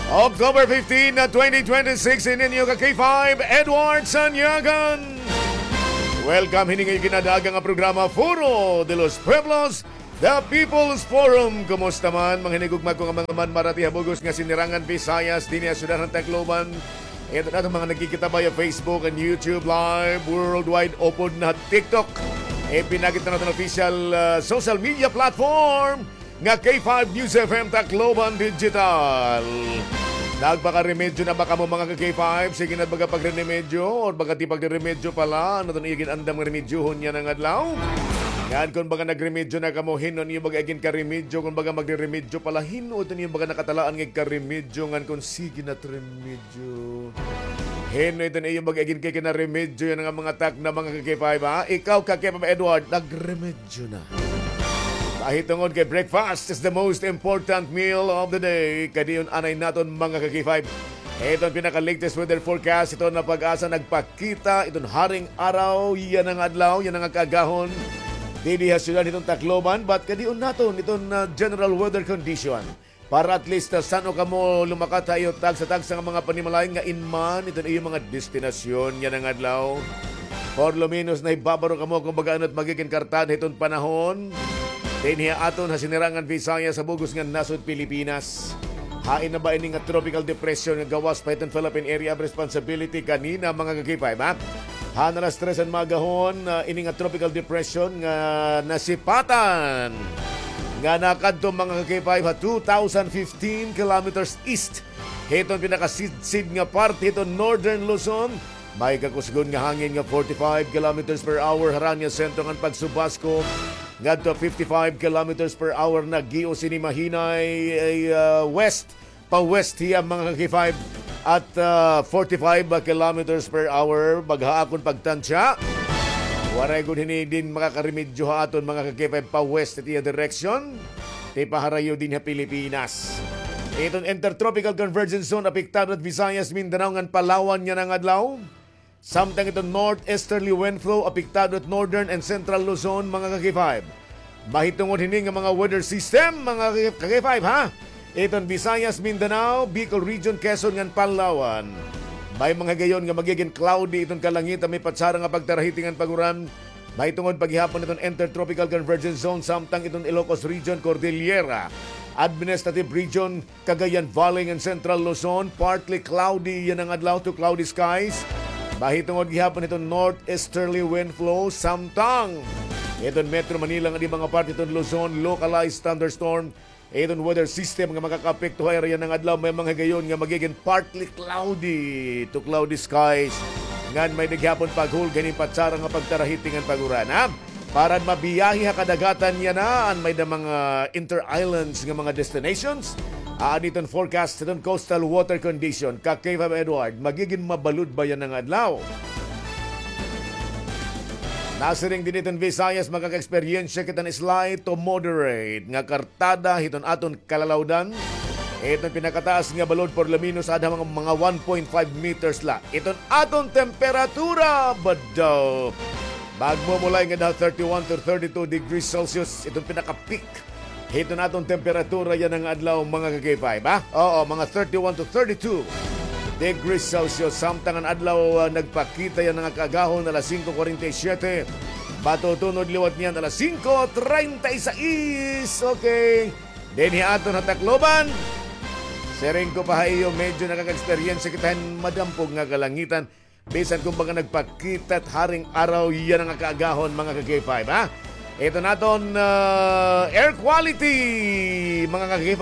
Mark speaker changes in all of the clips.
Speaker 1: October 15 na 2026 ininyo ka K5 Edward Sanyagan. Welcome hiningi kinadagang ang programa Foro de los Pueblos, The People's Forum. Kumusta man mga hinigugma ko nga mga man marati habugos nga sinirangan Visayas dinya syudad ng Tacloban. Ito na mga nagkikita ba Facebook and YouTube Live, worldwide open na TikTok. Pinakita na ito official social media platform nga K5 News FM Tacloban Digital. Nagpaka-remedyo na baka mo mga K5? Sige na baga pag-remedyo o baga di pag-remedyo pala. Ano ito niyagin andam ng remedyohon niya ng adlaw? Yan kung baga nag-remedyo na kamo, hinon niyo baga agin ka-remedyo. Kung baga mag-remedyo pala, hinon ito niyo baga nakatalaan ng ka-remedyo. Ngan kung sige na remedyo. Hinon ito niyo baga agin kay kina-remedyo yan ang mga tak na mga K5 ha? Ikaw K5 Edward, nag-remedyo na. Kahit tungod kay breakfast is the most important meal of the day. Kadiyon anay naton mga K5. Ito ang pinaka-latest weather forecast. Ito na pag-asa nagpakita. Itong haring araw. Yan ang adlaw. Yan ang kagahon. Didihasyonan itong Tacloban. But kadiyon naton itong general weather condition. Para at least saan ka mo lumakat tayo tag sa mga panimalayan nga inman. Ito na yung mga destinasyon. Yan ang adlaw. For lo menos na ibabaro ka mo kung baga ano't magiging kartad itong panahon. Dinhiya aton ha sinirangan Visayas sa bugos nga nasod Pilipinas. Hain na ba ini nga tropical depression nga gawas pa itong Philippine Area of Responsibility kanina mga kagipay ba? Hanalas tres ang magahon ini nga tropical depression nga nasipatan nga nakadto mga kagipay ha 2015 kilometers east. Itong pinakasid nga parte itong Northern Luzon. May kakusgon nga hangin nga 45 kilometers per hour harang niya sentro ng pagsubasco. Ngadto 55 kilometers per hour na giyo sinimahinay west pa west hiya mga K5 at 45 kilometers per hour baghaakon pagtansya. Waray gud hini din makakaremedyo aton mga K5 pa west at iya direction. Ti paharayo din ha Pilipinas. Itong intertropical convergence zone apektado at Visayas, Mindanao ngan Palawan yan ang adlaw. Samtang itong northeasterly wind flow apektado at northern and central Luzon mga K5. Mahitungod hining nga mga weather system mga K5 ha. Itong Visayas, Mindanao, Bicol Region, Quezon ngan Palawan. May mga gayon nga magiging cloudy itong kalangitan may patsara nga pagtarahitingan paguran. Mahitungod paghihapon itong intertropical convergence zone samtang itong Ilocos Region, Cordillera, Administrative Region, Cagayan Valley and Central Luzon, partly cloudy yan ang adlaw to cloudy skies. Mahitungod gihapon itong northeasterly wind flow samtang itong Metro Manila nga di mga part itong Luzon, localized thunderstorm. Itong weather system nga makakapekto ay riyan ng adlaw may mga gayon nga magiging partly cloudy to cloudy skies. Ngan may naghapon paghul ganing patsara nga pagtarahitingan paguran ha. Para mabiyahe ha kadagatan niya na may da mga inter-islands nga mga destinations. Itong forecast itong coastal water condition. K5 Edward, magiging mabalud ba yan ng adlaw? Nasiring din itong Visayas, magkaka-experience kita ng slight to moderate nga kartada hiton aton kalalawdan. Itong pinakataas nga balod por Laminos ada mga 1.5 meters la. Itong aton temperatura badaw. Magmumulay nga daw 31 to 32 degrees Celsius. Itong pinaka-peak. Hito na itong temperatura yan ang adlaw mga K5 ha? Oo, mga 31 to 32 degrees Celsius. Samtang ang adlaw nagpakita yan ng kagahon alas 5:47. Matutunod liwat niyan alas 5:36. Okay. Dinhi aton na Tacloban. Sering ko pa iyo medyo nakaka-experience kitahan madampog nga kalangitan. Bisan kung baga nagpakita at haring araw yan ang kagahon mga K5 ha? Ito naton air quality mga K5.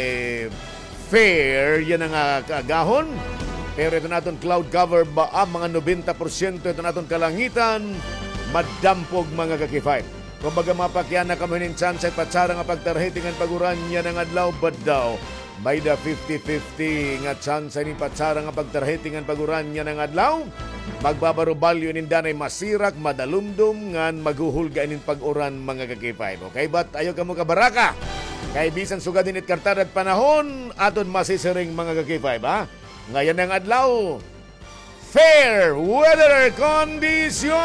Speaker 1: Fair yan ang kaagahon. Pero ito naton cloud cover ba mga 90%. Ito naton kalangitan madampog mga K5. Kung baga mapakyan na kami ng chance at patsara nga pagtarahitingan paguran yan ang adlaw badaw. May da 50-50 nga chance ni patsara nga pagtarahitingan paguran yan ang adlaw. Magbabarobalyo nindanay masirak, madalumdum, ngan maghuhulga inin pag-uran mga K5. Okay, but ayaw ka mo kabaraka. Kay bisan sugadin it kartad at panahon, aton masisiring mga K5 ha. Ngayon ang adlaw, fair weather condition.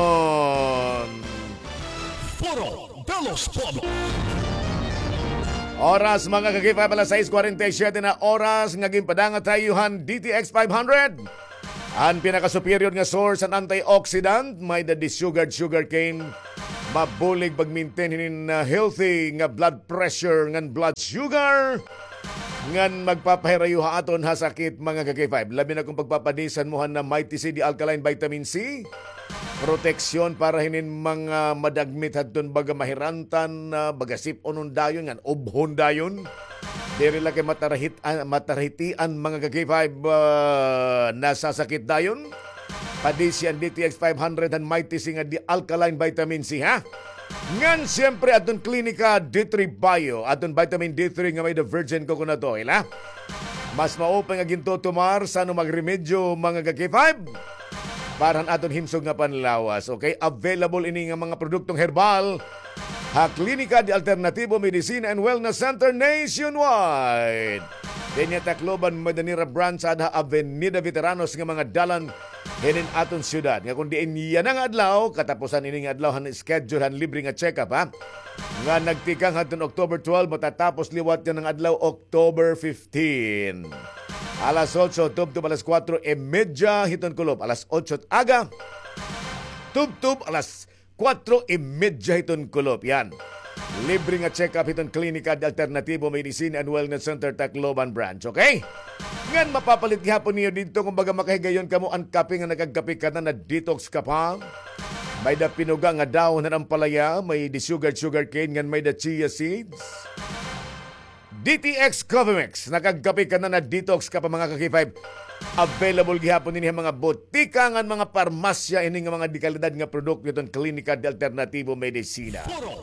Speaker 2: Foro de los Pueblos.
Speaker 1: Oras mga kagifay pala 6:47 na oras nga ginpadanga tayuhan DTX 500. Ang pinaka-superior nga source ang antioxidant may the sugar cane mabulig pag-maintain hinin healthy nga blood pressure ngan blood sugar ngan magpapahirayuha aton ha sakit mga kagifay. Labi na kung pagpapadisan mo na Mighty C Alkaline Vitamin C. Proteksyon para hinin mga madagmit hadton baga mahirantan baga sip-onon dayon ngan obhon dayon. Diri laki matarahitian mga kagifay nasasakit dayon. Padisian DTX 500 and Mighty C nga di Alkaline Vitamin C ha. Ngan siyempre aton klinika D3 Bio aton vitamin D3 nga may the virgin coconut oil ha. Mas maupay nga ginto tumar sa no magremedyo mga kagifay. Parahan aton himsog nga panlawas. Okay? Available ini nga mga produktong herbal ha Klinika de Alternativo Medicine and Wellness Center nationwide. Dinya Tacloban Madanira Branch adha Avenida Veteranos nga mga dalan hinin aton syudad. Nga kung diin yan ang adlaw, katapusan ini nga adlaw han schedule han libre nga check-up ha. Nga nagtikang haton October 12 matatapos liwat yan ang adlaw October 15. Alas 8, tub-tub alas 4:30 hiton kulob. Alas 8 aga, tub-tub alas 4:30 hiton kulob. Yan. Libre nga check-up hiton Klinika de Alternativo Medicine and Wellness Center Tacloban Branch. Okay? Ngan mapapalit gihapon niyo dito kung baga makahigayon kamo ang kape nga nagagkape ka na detox ka pa. May da pinuga nga dahon ng palaya, may di sugar cane, ngan may da chia seeds. DTX Coffee nakagkape ka na detox ka pa mga kaki-5. Available gihapon din mga botika ngan mga parmasya ini nga mga dikalidad nga produkto itong Klinika de Alternativo Medicina.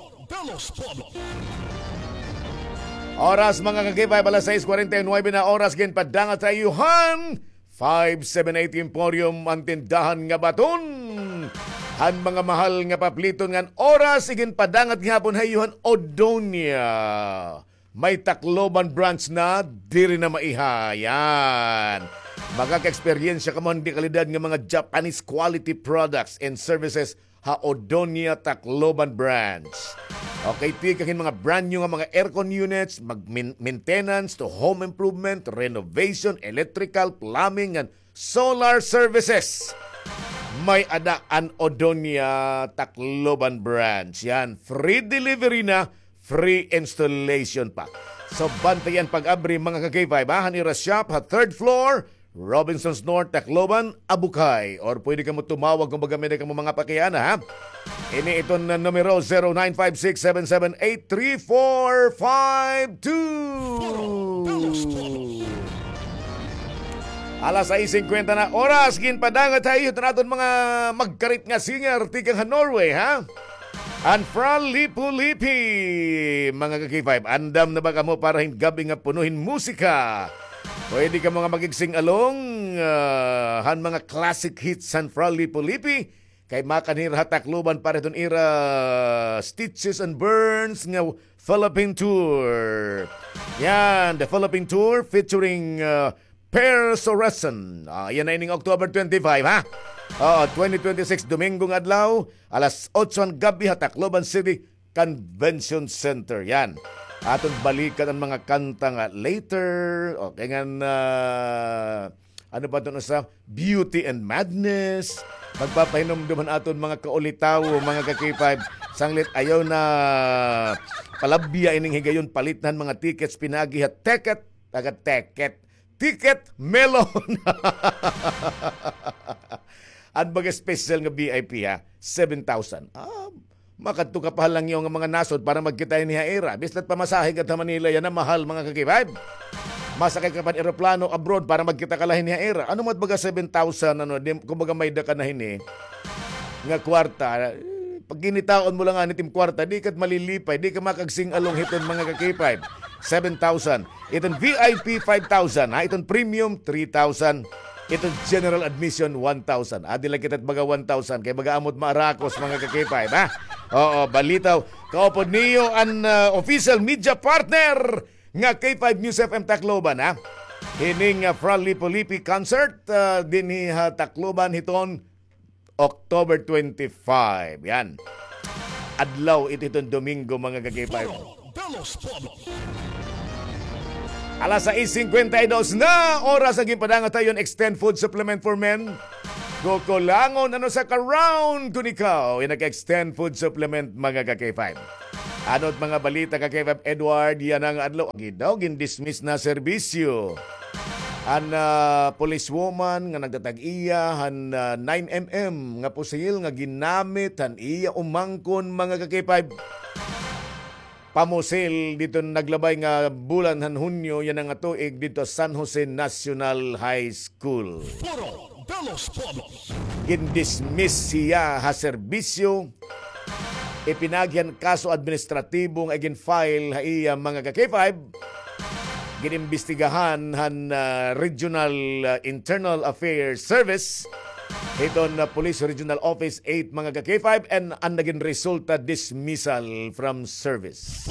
Speaker 1: Oras mga kaki-5 alas 6:49 na oras gen padanga tayuhan 578 Emporium ang tindahan nga baton. Han mga mahal nga papliton ngan oras igen padangat gihapon hayuhan Odonia. May Tacloban branch na diri na maihayan. Magkaka-eksperyensya ka man di kalidad ng mga Japanese quality products and services ha Odonia Tacloban branch. Okay, tikahin mga brand new nga mga aircon units, maintenance to home improvement, renovation, electrical, plumbing, and solar services. May adaan Odonia Tacloban branch. Yan, free delivery na, free installation pa. So, bantayan pag-abri mga kagay-5. Hanira Shop, ha, 3rd floor, Robinsons North, Tacloban, Abukay. Or pwede ka mo tumawag kung magamit ka mo mga pakiyana, ha? Ini ito na numero 0956-778-3452. Alas 6:50 na oras. Ginpadanga tayo ito natin mga magkarit nga singer tikang ha Norway, ha? And from Lipu-Lipi, mga kaki-5, andam na ba ka mo para gabi nga punuhin musika? Pwede ka mga magigsing along, han mga classic hits san from Lipu-Lipi, kay makanir Tacloban para itong ira Stitches and Burns nga Philippine Tour. Yan, the Philippine Tour featuring Per Soresan. Yan na ining October 25, ha? 2026, Domingong adlaw, alas 8 ang gabi, Tacloban City Convention Center. Yan. Aton balikan ang mga kanta nga later. Okay nga ano pa ito sa Beauty and Madness. Magpapahinom duman aton mga kaulitaw, mga kaki-5. Sanglit ayaw na palabya ining higayon palitnan mga tickets pinagi at ticket melon. At baga special nga VIP ha, 7,000. Makadto ka pa lang yung mga nasod para magkita ni Haira. Bislat pamasahe ka ta Manila yan na mahal mga kakibay. Masakay ka pa aeroplano abroad para magkita ka lahin ni Haira. Ano mo baga 7,000 ano, kumbaga may da ka na hini nga kwarta. Pag ginitaon mo lang nga nitim kwarta, di kat malilipay, di ka makagsing along hiton mga kakipay. 7,000. Itong VIP 5,000 ha, itong premium 3,000. Itong general admission 1,000. Adi lang kita't baga 1,000 kay baga amot maarakos mga kakipay, ha? Oo, balitaw. Kaupod niyo ang official media partner nga K5 News FM Tacloban, ha? Hining from Lipu-Lipi concert din ni Tacloban hiton October 25. Yan. Adlaw ito itong Domingo mga kakipay. Alas 6:52 na oras ang gipadanga tayo extend food supplement for men. Kukulangon ano sa ka-round kung ikaw nag-extend food supplement mga ka-K5. Ano't mga balita ka-K5 Edward, yan ang adlaw. Gidaw, gindismiss na serbisyo. An policewoman nga nagtatag-iya han 9mm nga pusil nga ginamit han iya umangkon mga ka-K5. Pamusil dito naglabay nga bulan han Hunyo yan ang tuig dito San Jose National High School. Gindismiss siya ha serbisyo. Ipinagyan kaso administratibo nga gin-file ha iya mga ka-K5. Ginimbestigahan han Regional Internal Affairs Service. Hiton na Police Regional Office 8 mga ka-K5 and ang naging resulta dismissal from service.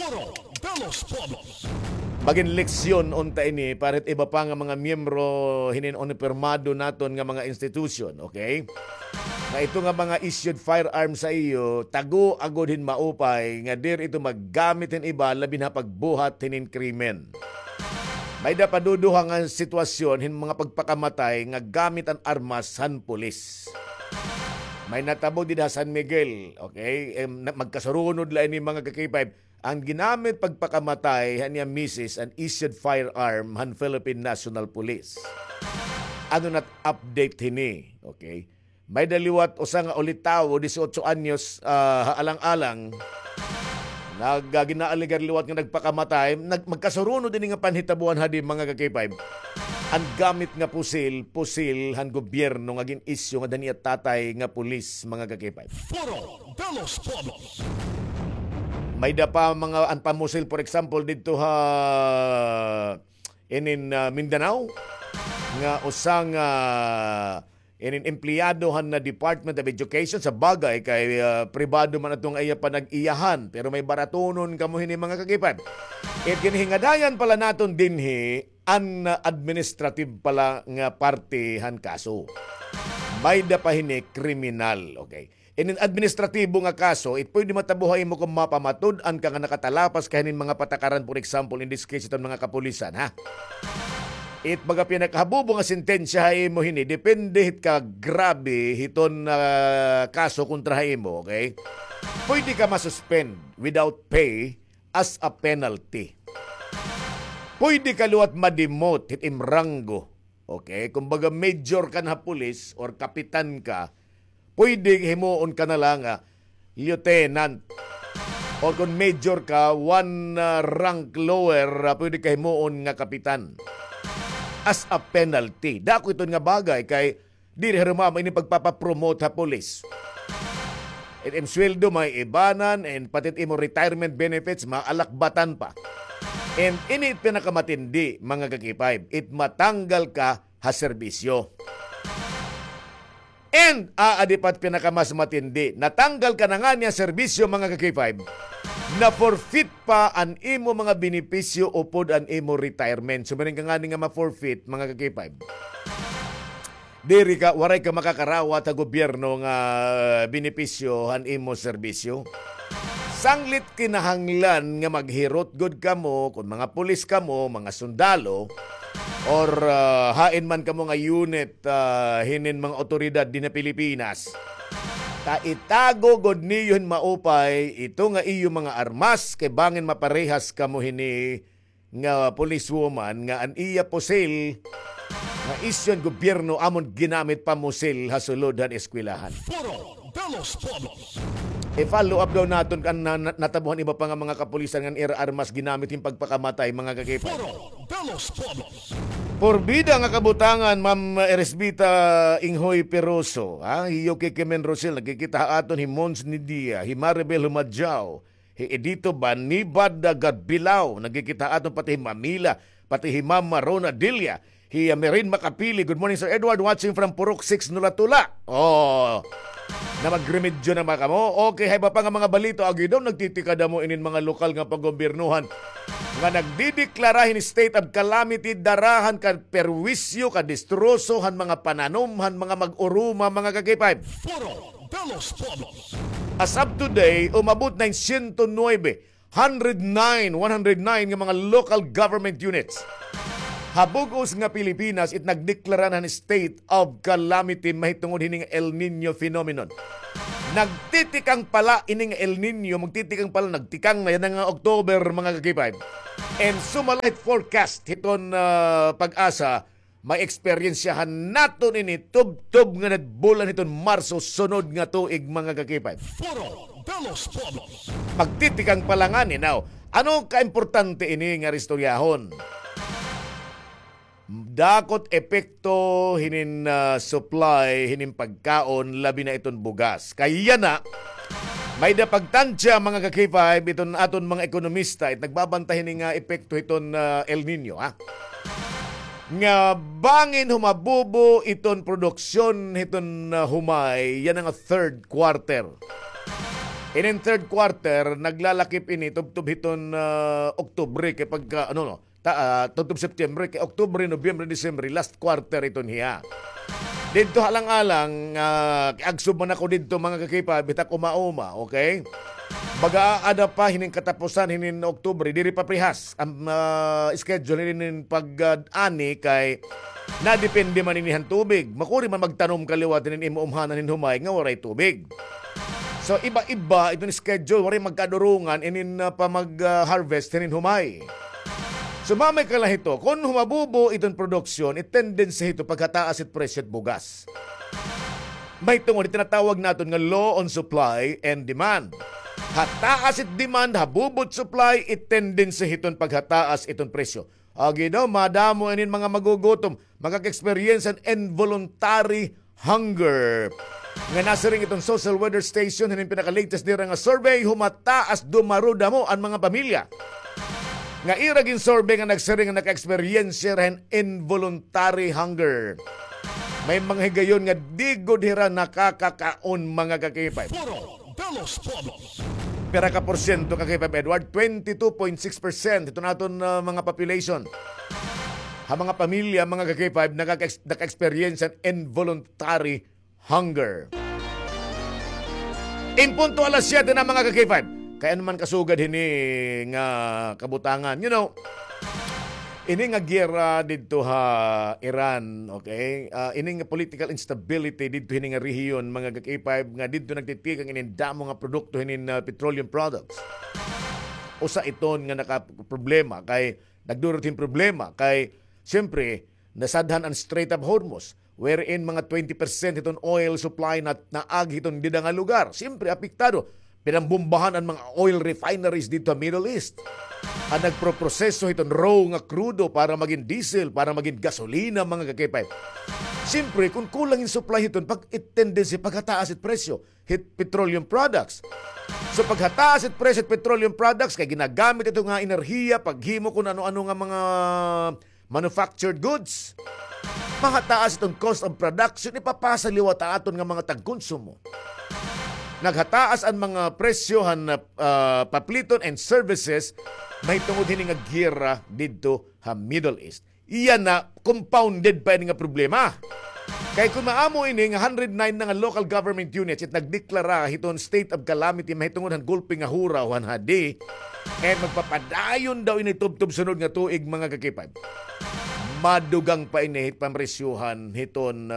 Speaker 1: Maging leksyon unta ini parit iba pa nga mga miyembro hinon permado naton nga mga institusyon, okay? Na ito nga mga issued firearm sa iyo, tago agod hin maupay nga dir ito maggamit hin iba labi na pagbuhat hinin krimen. May napaduduhang nga sitwasyon hin mga pagpakamatay nga gamit ang armas han pulis. May natabo din San Miguel, okay? Magkasurunod lang ni mga ka-K5 ang ginamit pagpakamatay han niya misis an issued firearm han Philippine National Police. Ano nat update hini, okay? May daliwat usa nga ulitaw 18 anyos alang-alang nagginaalig liwat nga nagpakamatay, magkasurunod din nga panhitabuan hadi mga ka-K5. Ang gamit nga pusil han gobyerno nga gin isyu nga dani at tatay nga pulis mga ka-K5. May da pa mga ang pamusil for example dito inin Mindanao nga usang inin empleyadohan na Department of Education sa bagay kay pribado man atong iya panag-iyahan pero may baratonon kamo hini mga ka-K5. Ginhingadayan pala naton dinhi an administrative pala nga parte han kaso. May da pa hini kriminal, okay? Inin administratibo nga kaso, pwede matabuhay mo kung mapamatud-an ka nga nakatalapas kahanin mga patakaran, for example, in this case itong mga kapulisan, ha? Baga pinakahabubo nga sentensya mo hini, depende hit ka grabe hiton kaso kontra mo, okay? Pwede ka masuspend without pay as a penalty. Pwede ka luwat ma-demote hit imranggo, okay? Kung baga major ka na pulis or kapitan ka, pwede himuon ka na lang lieutenant. O kung major ka, one rank lower, pwede ka himuon nga kapitan. As a penalty. Dako ito nga bagay kay diri rumama ini pagpapapromote ha pulis. Im sweldo may ibanan and patit imo retirement benefits maalakbatan pa. And ini pinakamatindi mga ka-K5. It matanggal ka ha serbisyo. And aadipat pinakamas matindi, natanggal ka na nga niya serbisyo mga ka-K5, na forfeit pa ang imo mga benepisyo upod ang imo retirement. So maring ka nga nga ma-forfeit mga ka-K5. Diri ka, waray ka makakarawat sa gobyerno nga benepisyo ang imo serbisyo. Sanglit kinahanglan nga maghirot good ka mo, kung mga pulis ka mo, mga sundalo, or hain man ka mo nga unit hinin mga otoridad din na Pilipinas. Itago god niyon maupay ito nga iyo mga armas kay bangin maparehas ka mo hini nga policewoman nga an iya pusil nga isyon gobyerno amon ginamit pa musil hasulod han eskwelahan. I-follow up daw naton kan natabuhan iba pa nga mga kapulisan nga armas ginamit yung pagpakamatay mga ka-K5. Porbida nga kabutangan Ma'am Eresbita Inghoy Peroso, hiyo kay Kemen Rosel nagkikita aton hi Mons Nidia, hi Maribel Humadjao, hi Edito Banibad Gadbilao, nagkikita aton pati hi Mamila, pati hi Ma'am Marona Dilia, hi Merin Makapili. Good morning Sir Edward, watching from Purok 6 Nulatula. Na magremedyo na mga mo. Okay, hay ba pa nga mga balito agi daw nagtitikada mo inin mga lokal nga paggobyernuhan nga nagdideklarahin state of calamity, darahan ka perwisyo, ka destrosohan mga pananumhan, mga mag-uruma, mga ka-K5. As of today, umabot na 109 109 nga mga local government units. Habugos nga Pilipinas it nagdeklara ng state of calamity mahitungod hining El Nino phenomenon. Nagtitikang pala ining El Nino, magtitikang pala, nagtikang na yan nga October mga kakipay. And sumalit forecast hiton pag-asa, may eksperyensyahan naton ini tub-tub nga bulan hiton Marso sunod nga tuig mga kakipay. Magtitikang pala nga ni now. Ano ka-importante ini nga ristoryahon? Dakot epekto hinin supply, hinin pagkaon, labi na iton bugas. Kaya na, may napagtansya mga ka-K5, iton aton mga ekonomista, it nagbabantay hinin nga epekto iton El Nino. Nga bangin humabubo iton produksyon iton humay, yan ang third quarter. In third quarter, naglalakip ini, tub-tub iton Oktubre, kay pagka, tutub September, kay Oktubre, Nobyembre, Disyembre, last quarter ito niya. Dito halang-alang, agsuban ako dito mga kakipa, bitak umauma, okay? Baga-aada pa, hining katapusan, hining Oktubre, diri pa prihas. Ang schedule hining pag-ani kay nadepende man inihan tubig. Makuri man magtanom kaliwat hining imuumhanan hining humay, nga waray tubig. So, iba-iba, itong schedule, waray magkadurungan, inin pa mag-harvest hining humay. Sumamay ka lang ito, kung humabubo itong produksyon, tendency ito pagkataas at presyo at bugas. May tungod, tinatawag natin nga law on supply and demand. Hataas it demand, habubot supply, tendency itong paghataas itong presyo. Agi daw, madamo inin mga magugutom, magkaka-experience and involuntary hunger. Nga nasa rin itong social weather station, hining pinaka-latest nila nga survey, humataas dumaruda mo ang mga pamilya. Nga iragin survey nga nagsiring nga naka-experience rin involuntary hunger. May mga higayon nga di good hira nakakakaon mga kakipay. Pera ka porsyento kakipay Edward, 22.6% ito natin mga population. Ha mga pamilya, mga kakipay, naka-experience an involuntary hunger. Impunto alas 7 na mga kakipay. Kaya naman kasugad hini nga kabutangan. You know, ini nga giyera dito ha Iran, okay? Ini nga political instability dito hini nga rehiyon, mga K5 nga dito nagtitikang inindamo nga produkto hini petroleum products. Usa iton nga naka-problema kay nagdurot problema kay siyempre nasadhan ang Strait of Hormuz wherein mga 20% iton oil supply na naag iton dida nga lugar. Siyempre apektado. Pinambumbahan ang mga oil refineries dito sa Middle East. Ang nagproproseso itong raw nga crudo para maging diesel, para maging gasolina, mga kakipay. Siyempre, kung kulang yung supply ito, tendency paghataas it presyo, hit petroleum products. So paghataas it presyo at petroleum products, kaya ginagamit ito nga enerhiya, paghimo kung ano-ano nga mga manufactured goods. Mahataas itong cost of production, ipapasa liwat aton nga mga tagkonsumo. Naghataas ang mga presyohan na papliton and services may tungod hini nga giyera dito sa Middle East. Iyan na compounded pa ini nga problema. Kay kung maamo ini nga 109 na nga local government units it nagdeklara hiton state of calamity mahitungod han gulpi nga huraw han hadi and magpapadayon daw ini tub-tub sunod nga tuig mga kakipay. Madugang pa ini pamresyuhan hiton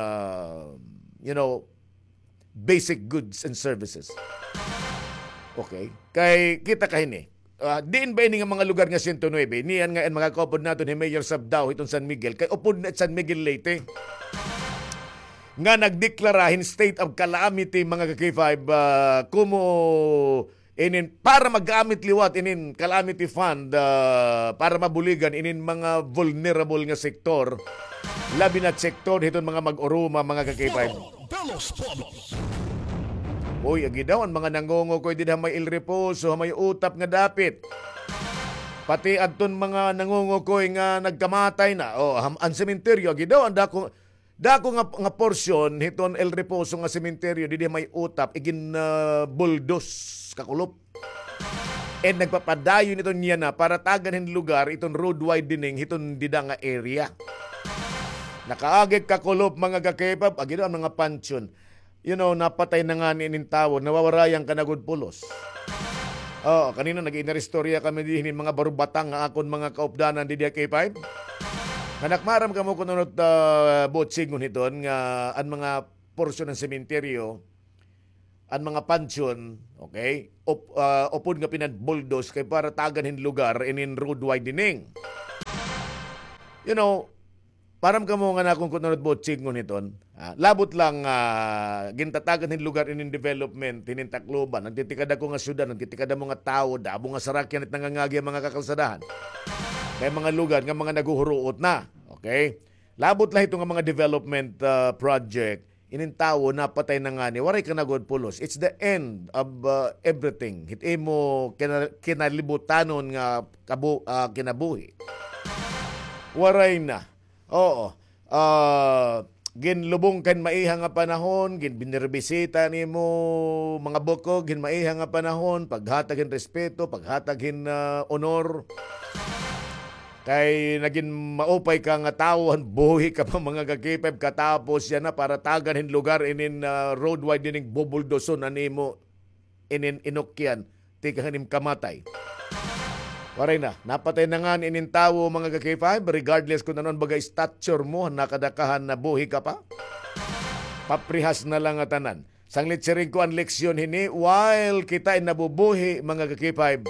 Speaker 1: basic goods and services. Okay? Kay kita kahini. Diin ba ini nga mga lugar nga 109? Niyan nga mga kaupod natin ni Mayor Sabdao itong San Miguel. Kay upod na San Miguel Leyte. Nga nagdeklarahin state of calamity mga ka-K5 kumo inin para magamit liwat inin calamity fund para mabuligan inin mga vulnerable nga sektor. Labi na sektor hiton mga mag-uruma mga ka-K5. Uy, agi daw ang mga nangongo ko'y din may Il Reposo, may utap nga dapit. Pati adton mga nangongo ko'y nga nagkamatay na. Ang sementeryo, agi daw ang dako nga porsyon hiton El Reposo nga sementeryo, di may utap, igin buldos kakulop. And nagpapadayon ito niya na para tagan ng lugar iton road widening hiton dida nga area. Nakaagig kakulop mga kakepap, agi daw ang mga pansyon. Napatay na nga ni inintawo, nawawarayang kanagod pulos. Kanina nag-inaristorya kami din mga barubatang nga akon mga kaupdanan di K5. Nanakmaram ka mo kununot botsingon hiton nga ang mga porsyon ng sementeryo, ang mga pansyon, okay, upod nga pinad-bulldoze kay para tagan lugar inin road widening. You know, param ka mo nga na kung kununot botsingon hiton, labot lang gintatagan lugar inin development, inin Tacloban, nagtitikad ako nga syudad, nagtitikad mo nga tao, dabo nga sarakyan at nangangagi ang mga kakalsadahan. May mga lugar nga mga naguhuruot na. Okay? Labot lang itong mga development project. Inintawo, napatay na nga ni. Waray ka na good pulos. It's the end of everything. Hit mo kinalibutanon nga kinabuhi. Waray na. Oo. Ginlubong kan maiha nga panahon, biniribisita ni mo mga buko, maiha nga panahon, paghatagin respeto, paghatagin honor. Kay naging maupay ka nga tawon, buhi ka pa mga kakipeb, katapos yan na para tagan lugar inin road widening bubuldoson animo inin inukyan, tikahanim kamatay. Waray na, napatay na nga inin tawo mga kakipeb, regardless kung anon bagay stature mo, nakadakahan na buhi ka pa. Paprihas na lang atanan. Sanglit siring ko ang leksyon hini, while kita nabubuhi mga kakipeb,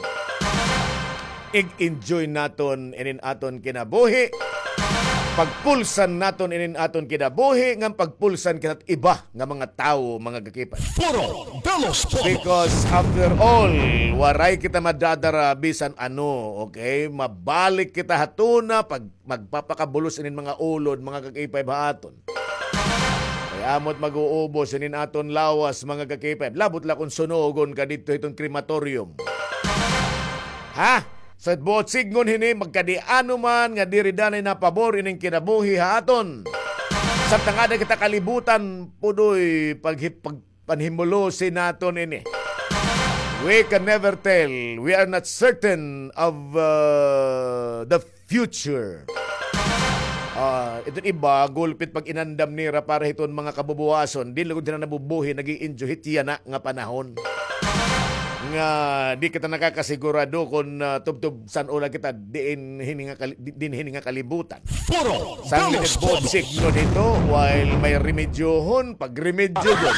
Speaker 1: enjoy naton inin aton kinabuhi. Pagpulsan naton inin aton kinabuhi nga pagpulsan kinat iba nga mga tao mga kakipan. Because after all, waray kita madadara bisan ano, okay? Mabalik kita hatuna pag magpapakabulos inin mga ulod mga kakipay haton. Kaya amot mag-uubos inin aton lawas mga kakipay. Labot la kung sunogon ka dito itong krematorium. Ha? Sa botsignon hini magkadiano man nga diri danay na pabor ining kinabuhi haaton. Sa tangada kita kalibutan pudoy panhimulosin naton ini. We can never tell. We are not certain of the future. Ito iba gulpit pag inandam nira para hiton mga kabubuwason. Di lugod na nabubuhi nagi-enjoy hitiya na nga panahon. Nga di kita nakakasigurado kung tubtub san ula kita din hininga kalibutan. Sang linet botsik no dito while may remedyohon pag remedyo doon.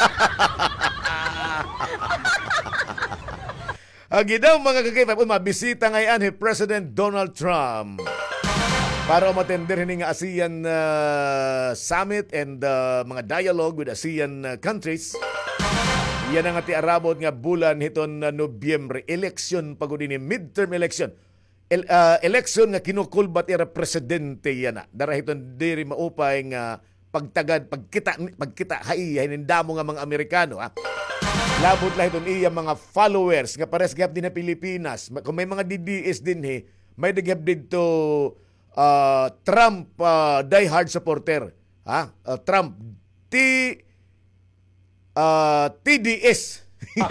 Speaker 1: Daw mga kakipay mabisita ngayon ni President Donald Trump para umatender hininga ASEAN Summit and mga dialogue with ASEAN countries. Yan ang ati arabot nga bulan hiton na Nobyembre. Eleksyon pagod ni midterm election. Eleksyon nga kinukulbat ira presidente yan na. Dara hiton diri maupay nga pagtagad, pagkita haiya hinindamo nga mga Amerikano. Labot la hiton iya mga followers nga pares gap din na Pilipinas. Kung may mga DDS din may digap dito Trump diehard supporter. Trump TDS.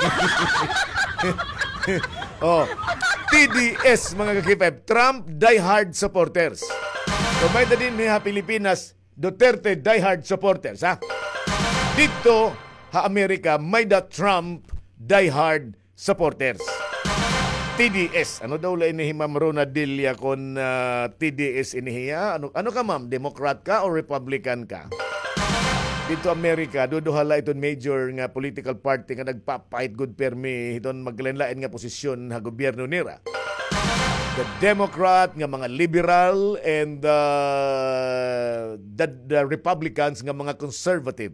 Speaker 1: TDS mga kakipep. Trump diehard supporters. So may din niya Pilipinas, Duterte diehard supporters. Dito, Amerika, may da Trump diehard supporters. TDS. Ano daw la inihi Ma'am Ronadilla kung TDS inihiya? Ano ka ma'am? Democrat ka o Republican ka? Dito Amerika, duduhala iton major nga political party nga nagpapait good permi iton maglain-lain nga posisyon ha gobyerno nira. The Democrat nga mga liberal and the Republicans nga mga conservative.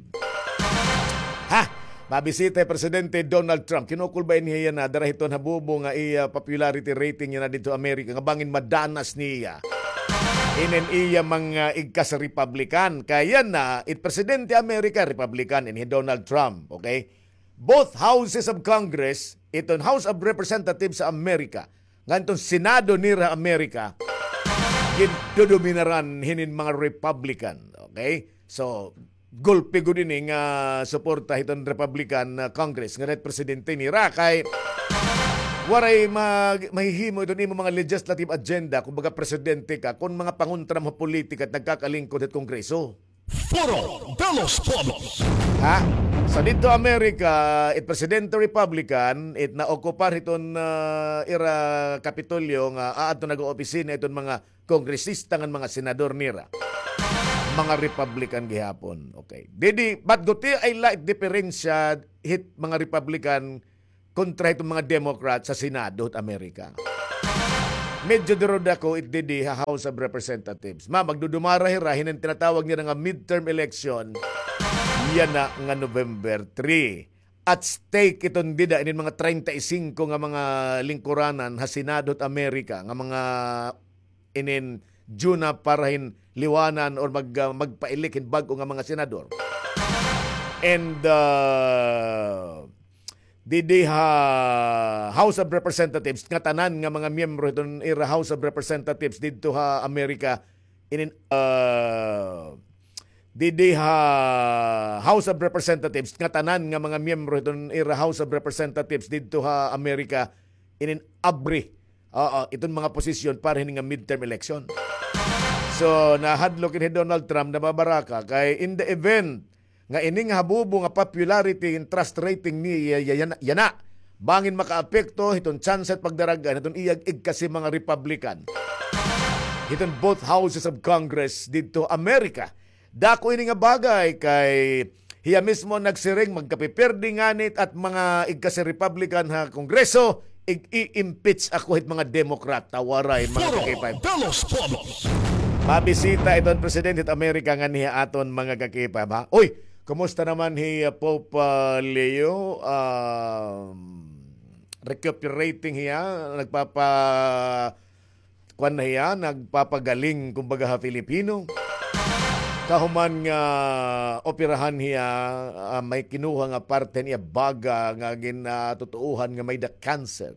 Speaker 1: Mabisita Presidente Donald Trump. Kinukulbay niya na darahiton habubo nga iya popularity rating niya na dito Amerika nga bangin madanas niya. Inen iya mga igkas Republican. Kaya na, Presidente Amerika, Republican, and Donald Trump. Okay? Both houses of Congress, iton House of Representatives sa Amerika, ngantong Senado nira Amerika, gidodominaran hinin mga Republican. Okay? So, gulpi ko din nga suporta iton Republican Congress nga Presidente nira. Kay waray mahihimo ito ni mga legislative agenda kung baga presidente ka kung mga panguntra mo politika at nagkakalingkod at kongreso.
Speaker 2: Foro de los Pueblos.
Speaker 1: Ha? Sa dito Amerika, it Presidente Republican, it naokupar iton ira Kapitolyo nga ato nag-oopisina iton mga kongresista ng mga senador nira. Mga Republican gihapon. Okay. Didi, but guti ay light diferensya hit mga Republican kontra itong mga Democrat sa Senado at Amerika. Medyo dirod ako it didi ha House of Representatives. Magdudumara hirahin ang tinatawag niya nga midterm election. Yan na nga November 3. At stake itong dida inin mga 35 nga mga lingkuranan ha Senado at Amerika nga mga inin Juna parahin liwanan or magpailikin bago nga mga senador. And didi ha House of Representatives nga tanan nga mga miyembro itong ira House of Representatives dito ha Amerika inin didi ha House of Representatives nga tanan nga mga miyembro itong ira House of Representatives dito ha Amerika inin abri itong mga posisyon para hining nga midterm election. So nahadlok ni Donald Trump na babaraka kay in the event nga ining habubo nga popularity and trust rating ni yana bangin makaapekto hiton chance at pagdaragan hiton iyag-ig kasi mga Republican hiton both houses of Congress dito Amerika. Dako ini nga bagay kay hiya mismo nagsiring magkapiperde nganit at mga igkasi Republican ha Kongreso i-impeach ako hit mga Democrat tawaray mga K5. Mabisita iton Presidente at Amerika nga niya aton mga kakipab ha. Uy, kumusta naman hi Pope Leo? Recuperating hiya, nagpapagaling kumbaga ha Filipino. Kahuman nga operahan hiya may kinuha nga parte niya baga nga ginatutuuhan nga may da cancer.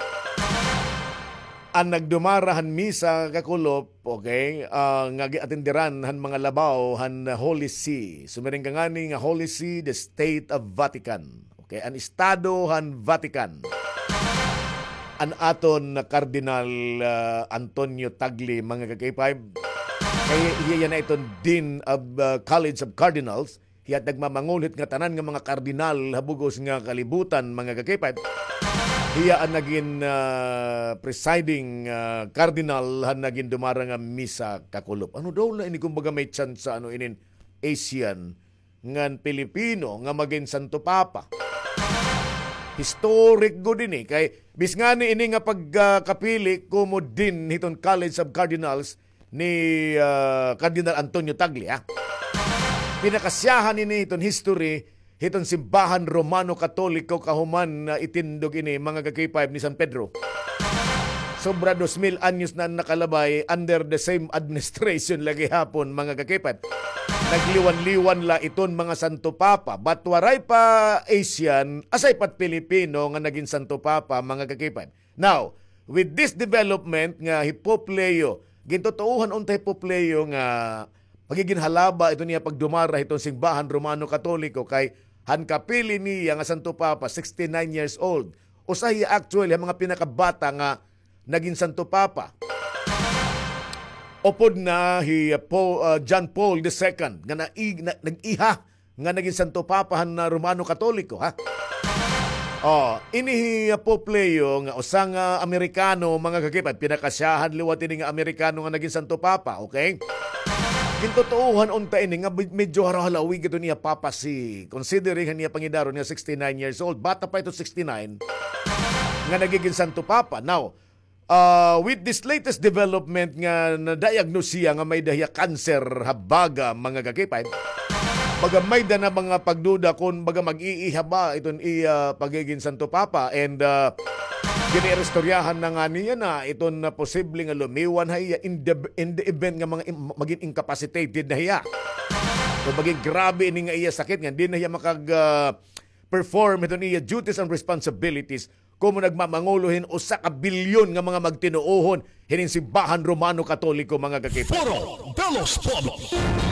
Speaker 1: Ang nagdumarahan misa kakulop, okay, nga giatindiran han mga labaw han Holy See. Sumiring ka nga nga Holy See, the State of Vatican. Okay, ang Estado han Vatican. An aton na Cardinal Antonio Tagle, mga kakay-5. Kaya iya na iton Dean of College of Cardinals. Hiya nagmamangulit nga tanan nga mga kardinal habugos nga kalibutan, mga kakay-5. Hiya ang naging presiding cardinal han naging dumara nga misa kakulop. Ano daw na ini kumbaga may chance sa inin Asian ngan Pilipino nga maging Santo Papa. Historic go din kay bis nga ni ini nga pagkapili kumo din hiton College of Cardinals ni Cardinal Antonio Tagle. Pinakasyahan ini hiton history hiton simbahan Romano Katoliko kahuman na itindog ini mga kakay-5 ni San Pedro. Sobra 2,000 anyos na nakalabay under the same administration lagi hapon mga kakay-5. Nagliwan-liwan la iton mga Santo Papa. But waray pa Asian, asay pat Pilipino nga naging Santo Papa mga kakay-5. Now, with this development nga Pope Leo, gintutuuhan untay Pope Leo nga magiging halaba ito niya pagdumara itong simbahan Romano Katoliko kay hankapili niya nga Santo Papa 69 years old. Usahi actually ang mga pinakabata nga naging Santo Papa. Upod na John Paul II nga nag-iha nga naging Santo Papa na Romano Katoliko ha. Ini Pope Leo nga usang Amerikano mga kakipad pinakasyahan liwat ini nga Amerikano nga naging Santo Papa, okay? Gintutuuhan unta ini nga medyo harahalawi gito niya Papa si considering niya pangidaro niya 69 years old. Bata pa ito 69 nga nagiging Santo Papa. Now, with this latest development nga na-diagnose siya nga may dahiya cancer habaga mga kakipad, baga may da na mga pagduda kung baga mag-iiha ba iton pagiging Santo Papa and ginirestoryahan na nga niya na iton na posibleng lumiwan hiya in the event nga mga maging incapacitated na hiya. So maging grabe ini nga iya sakit nga di na hiya perform iton iya duties and responsibilities kung nagmamangulohin o sa kabilyon nga mga magtinuohon hining simbahan Romano Katoliko mga kakipad.
Speaker 2: Foro de los Pueblos.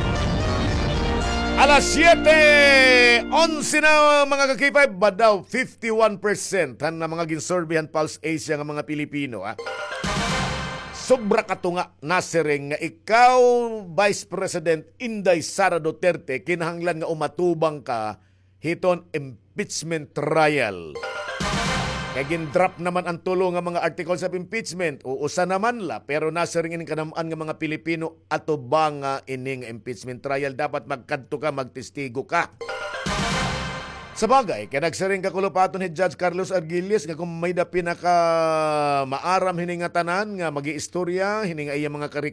Speaker 1: Alas 7:11 na mga kakipay, badaw 51% na mga ginsurveyan Pulse Asia ng mga Pilipino. sobra ka tunga nasiring nga ikaw Vice President Inday Sara Duterte kinahanglan nga umatubang ka hiton impeachment trial. Kaya gin-drop naman ang tulo nga mga articles of impeachment. Uusa naman la, pero nasiring ining kanamaan nga mga Pilipino atubang nga ining impeachment trial. Dapat magkadto ka, magtestigo ka. Sa bagay, kaya nagsiring kakulupaton ni Judge Carlos Arguelles nga kung may da pinaka maaram hining nga tanan nga magi-istorya, hining nga iya mga